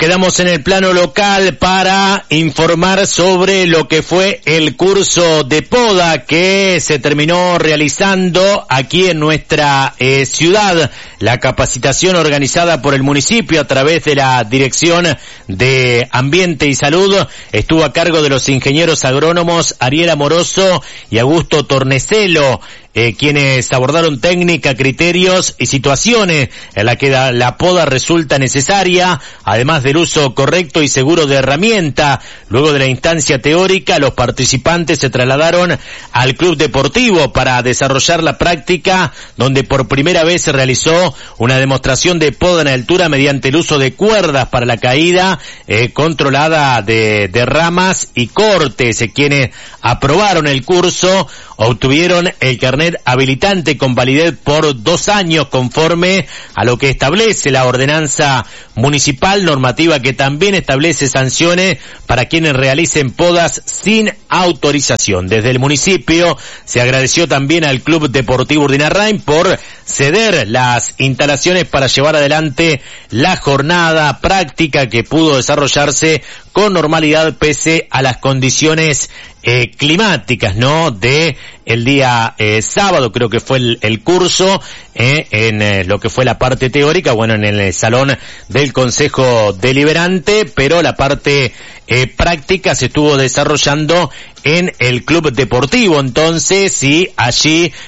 quedamos en el plano local para informar sobre lo que fue el curso de poda que se terminó realizando aquí en nuestra ciudad. La capacitación organizada por el municipio a través de la Dirección de Ambiente y Salud estuvo a cargo de los ingenieros agrónomos Ariel Amoroso y Augusto Tornecelo, quienes abordaron técnica, criterios y situaciones en las que la poda resulta necesaria, además del uso correcto y seguro de herramienta. Luego de la instancia teórica, los participantes se trasladaron al club deportivo para desarrollar la práctica, donde por primera vez se realizó una demostración de poda en altura mediante el uso de cuerdas para la caída controlada de ramas y cortes. Quienes aprobaron el curso obtuvieron el carnet habilitante con validez por 2 años conforme a lo que establece la ordenanza municipal, normativa que también establece sanciones para quienes realicen podas sin autorización. Desde el municipio se agradeció también al Club Deportivo Urdinarrain por ceder las instalaciones para llevar adelante la jornada práctica que pudo desarrollarse con normalidad pese a las condiciones climáticas, ¿no? De el día sábado, creo que fue el curso, en lo que fue la parte teórica, bueno, en el salón del Consejo Deliberante, pero la parte práctica se estuvo desarrollando en el Club Deportivo. Entonces, sí, allí